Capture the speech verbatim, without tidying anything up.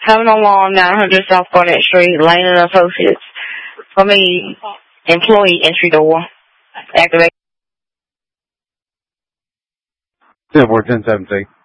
Seven oh one nine hundred South Garnett Street, Lane and Associates. For me, employee entry door. Activate. ten four ten seventeen.